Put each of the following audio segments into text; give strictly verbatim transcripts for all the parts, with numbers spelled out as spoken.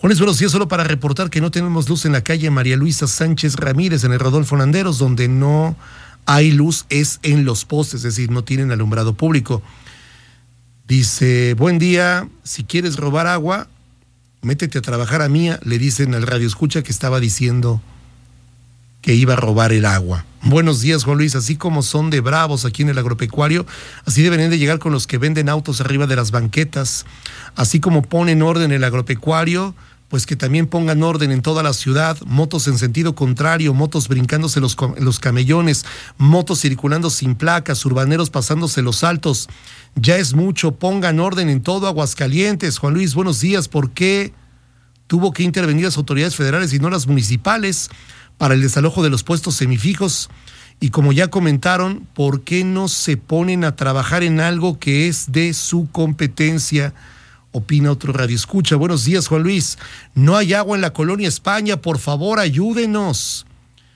Buenos, buenos días, solo para reportar que no tenemos luz en la calle María Luisa Sánchez Ramírez, en el Rodolfo Landeros, donde no hay luz es en los postes, es decir, no tienen alumbrado público. Dice, buen día, si quieres robar agua, métete a trabajar a Mía, le dicen al radio escucha que estaba diciendo que iba a robar el agua. Buenos días, Juan Luis, así como son de bravos aquí en el agropecuario, así deberían de llegar con los que venden autos arriba de las banquetas, así como ponen orden en el agropecuario, pues que también pongan orden en toda la ciudad, motos en sentido contrario, motos brincándose los, los camellones, motos circulando sin placas, urbaneros pasándose los altos. Ya es mucho, pongan orden en todo Aguascalientes. Juan Luis, buenos días. ¿Por qué tuvo que intervenir las autoridades federales y no las municipales para el desalojo de los puestos semifijos? Y como ya comentaron, ¿por qué no se ponen a trabajar en algo que es de su competencia? Opina otro radioescucha. Buenos días, Juan Luis. No hay agua en la colonia España, por favor, ayúdenos.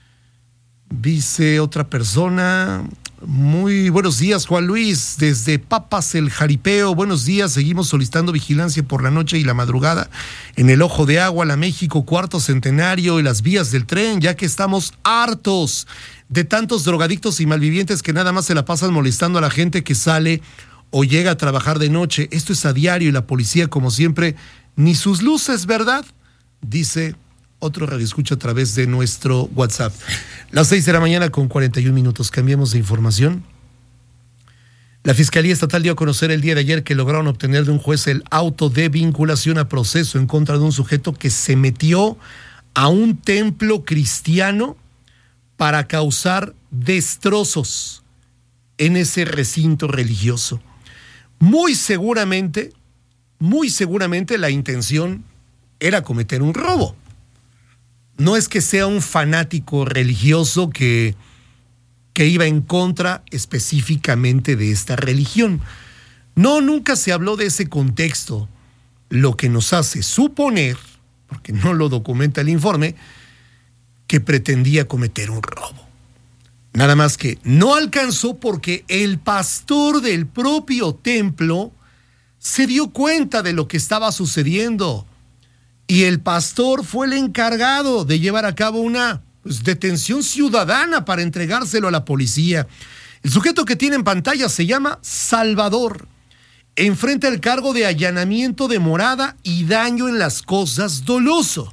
Dice otra persona. Muy buenos días, Juan Luis, desde Papas el Jaripeo. Buenos días, seguimos solicitando vigilancia por la noche y la madrugada en el Ojo de Agua, la México Cuarto Centenario y las vías del tren, ya que estamos hartos de tantos drogadictos y malvivientes que nada más se la pasan molestando a la gente que sale o llega a trabajar de noche. Esto es a diario y la policía, como siempre, ni sus luces, ¿verdad? Dice otro radioescucha a través de nuestro WhatsApp. Las seis de la mañana con cuarenta y un minutos. Cambiemos de información. La Fiscalía Estatal dio a conocer el día de ayer que lograron obtener de un juez el auto de vinculación a proceso en contra de un sujeto que se metió a un templo cristiano para causar destrozos en ese recinto religioso. Muy seguramente, muy seguramente la intención era cometer un robo. No es que sea un fanático religioso que, que iba en contra específicamente de esta religión. No, nunca se habló de ese contexto, lo que nos hace suponer, porque no lo documenta el informe, que pretendía cometer un robo. Nada más que no alcanzó porque el pastor del propio templo se dio cuenta de lo que estaba sucediendo. Y el pastor fue el encargado de llevar a cabo una pues, detención ciudadana para entregárselo a la policía. El sujeto que tiene en pantalla se llama Salvador. Enfrenta el cargo de allanamiento de morada y daño en las cosas doloso.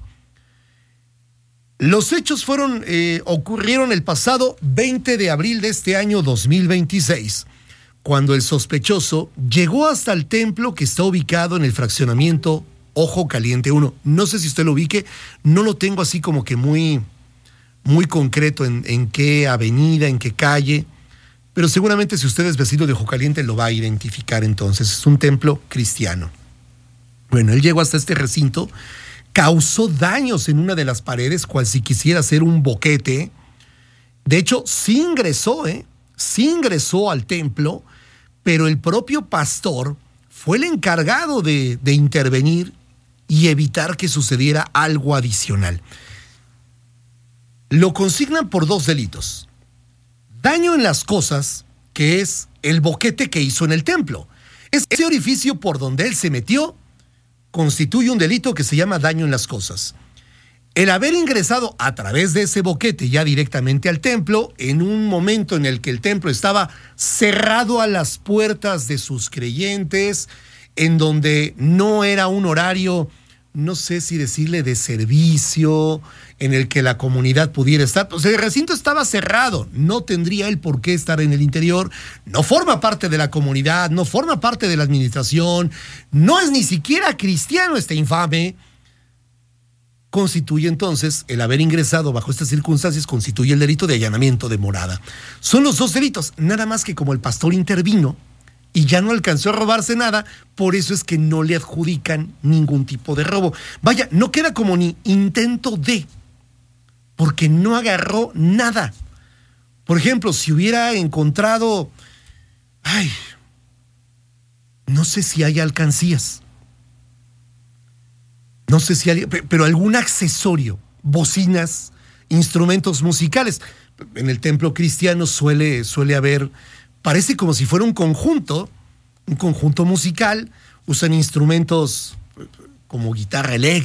Los hechos fueron, eh, ocurrieron el pasado veinte de abril de este año dos mil veintiséis, cuando el sospechoso llegó hasta el templo que está ubicado en el fraccionamiento Ojo Caliente uno. No sé si usted lo ubique, no lo tengo así como que muy, muy concreto en, en qué avenida, en qué calle, pero seguramente si usted es vecino de Ojo Caliente lo va a identificar entonces. Es un templo cristiano. Bueno, él llegó hasta este recinto, causó daños en una de las paredes, cual si quisiera hacer un boquete. De hecho, sí ingresó, ¿eh? Sí ingresó al templo, pero el propio pastor fue el encargado de, de intervenir y evitar que sucediera algo adicional. Lo consignan por dos delitos. Daño en las cosas, que es el boquete que hizo en el templo. Ese orificio por donde él se metió constituye un delito que se llama daño en las cosas. El haber ingresado a través de ese boquete ya directamente al templo, en un momento en el que el templo estaba cerrado a las puertas de sus creyentes, en donde no era un horario, no sé si decirle de servicio, en el que la comunidad pudiera estar. Pues el recinto estaba cerrado, no tendría él por qué estar en el interior, no forma parte de la comunidad, no forma parte de la administración, no es ni siquiera cristiano este infame. Constituye entonces, el haber ingresado bajo estas circunstancias, constituye el delito de allanamiento de morada. Son los dos delitos, nada más que como el pastor intervino y ya no alcanzó a robarse nada, por eso es que no le adjudican ningún tipo de robo. Vaya, no queda como ni intento de, porque no agarró nada. Por ejemplo, si hubiera encontrado, ay, no sé si hay alcancías, no sé si hay, pero algún accesorio, bocinas, instrumentos musicales. En el templo cristiano suele, suele haber, parece como si fuera un conjunto, un conjunto musical, usan instrumentos como guitarra eléctrica,